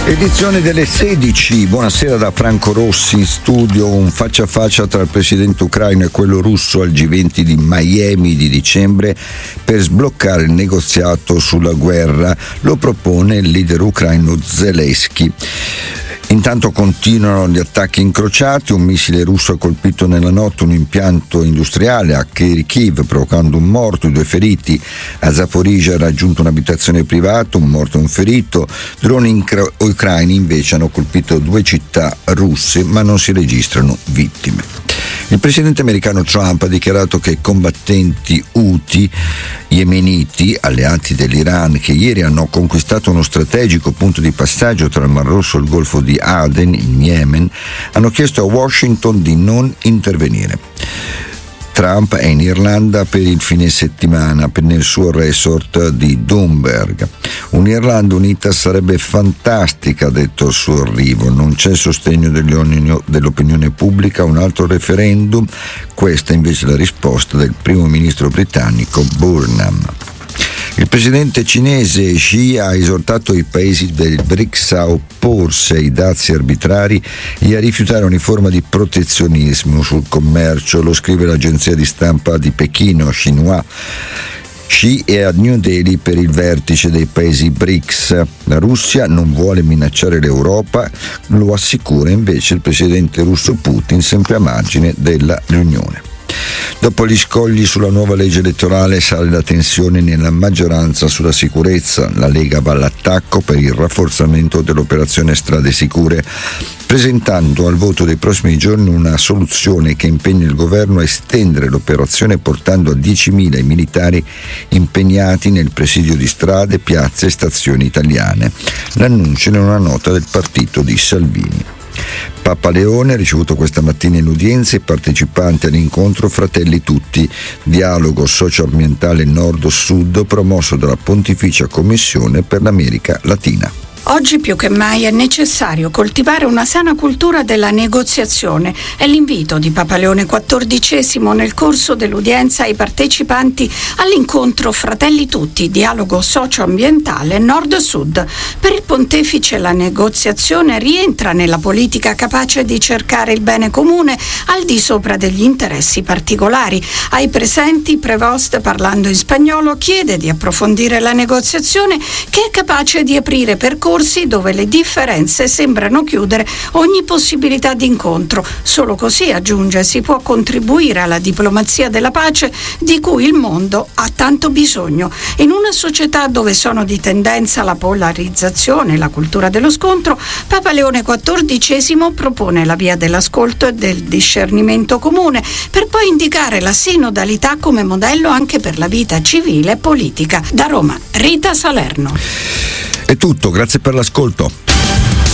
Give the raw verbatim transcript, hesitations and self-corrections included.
Edizione delle sedici, buonasera da Franco Rossi in studio, un faccia a faccia tra il presidente ucraino e quello russo al G venti di Miami di dicembre per sbloccare il negoziato sulla guerra, lo propone il leader ucraino Zelensky. Intanto continuano gli attacchi incrociati, un missile russo ha colpito nella notte un impianto industriale a Kharkiv provocando un morto e due feriti. A Zaporizhzhia ha raggiunto un'abitazione privata, un morto e un ferito. Droni incro- ucraini invece hanno colpito due città russe ma non si registrano vittime. Il presidente americano Trump ha dichiarato che i combattenti Houthi yemeniti, alleati dell'Iran, che ieri hanno conquistato uno strategico punto di passaggio tra il Mar Rosso e il Golfo di Aden, in Yemen, hanno chiesto a Washington di non intervenire. Trump è in Irlanda per il fine settimana nel suo resort di Dunberg. Un'Irlanda unita sarebbe fantastica, ha detto al suo arrivo. Non c'è sostegno dell'opinione pubblica a un altro referendum. Questa invece è la risposta del primo ministro britannico Burnham. Il presidente cinese Xi ha esortato i paesi del BRICS a opporsi ai dazi arbitrari e a rifiutare ogni forma di protezionismo sul commercio, lo scrive l'agenzia di stampa di Pechino, Xinhua. Xi è a New Delhi per il vertice dei paesi BRICS. La Russia non vuole minacciare l'Europa, lo assicura invece il presidente russo Putin, sempre a margine della riunione. Dopo gli scogli sulla nuova legge elettorale sale la tensione nella maggioranza sulla sicurezza. La Lega va all'attacco per il rafforzamento dell'operazione Strade Sicure, presentando al voto dei prossimi giorni una soluzione che impegna il governo a estendere l'operazione portando a diecimila i militari impegnati nel presidio di strade, piazze e stazioni italiane. L'annuncio in una nota del partito di Salvini. Papa Leone ha ricevuto questa mattina in udienza i partecipanti all'incontro Fratelli Tutti, dialogo socio-ambientale nord-sud promosso dalla Pontificia Commissione per l'America Latina. Oggi più che mai è necessario coltivare una sana cultura della negoziazione. È l'invito di Papa Leone quattordicesimo nel corso dell'udienza ai partecipanti all'incontro Fratelli Tutti, dialogo socio-ambientale nord-sud. Per il pontefice la negoziazione rientra nella politica capace di cercare il bene comune al di sopra degli interessi particolari. Ai presenti Prevost, parlando in spagnolo, chiede di approfondire la negoziazione che è capace di aprire percorsi dove le differenze sembrano chiudere ogni possibilità di incontro. Solo così, aggiunge, si può contribuire alla diplomazia della pace di cui il mondo ha tanto bisogno. In una società dove sono di tendenza la polarizzazione e la cultura dello scontro, Papa Leone quattordicesimo propone la via dell'ascolto e del discernimento comune, per poi indicare la sinodalità come modello anche per la vita civile e politica. Da Roma, Rita Salerno. È tutto, grazie per l'ascolto.